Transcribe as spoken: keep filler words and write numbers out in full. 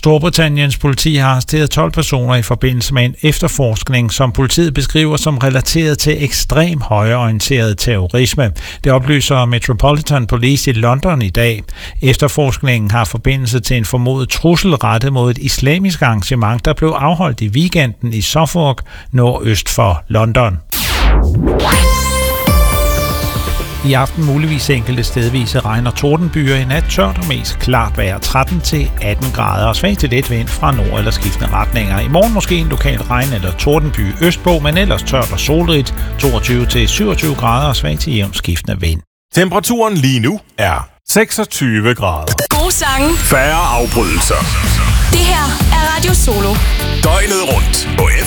Storbritanniens politi har arresteret tolv personer i forbindelse med en efterforskning, som politiet beskriver som relateret til ekstrem højreorienteret terrorisme. Det oplyser Metropolitan Police i London i dag. Efterforskningen har forbindelse til en formodet trussel rettet mod et islamisk arrangement, der blev afholdt i weekenden i Suffolk, nordøst for London. I aften muligvis enkelte stedvise regn- og tordenbyer. I nat tørt og mest klart vejr, tretten til atten grader og svag til let vind fra nord- eller skiftende retninger. I morgen måske en lokal regn- eller tordenby østpå, men ellers tørt og solrigt, toogtyve til syvogtyve grader og svag til jævnt skiftende vind. Temperaturen lige nu er seksogtyve grader. God sange. Færre afbrydelser. Det her er Radio Solo. Døgnet rundt på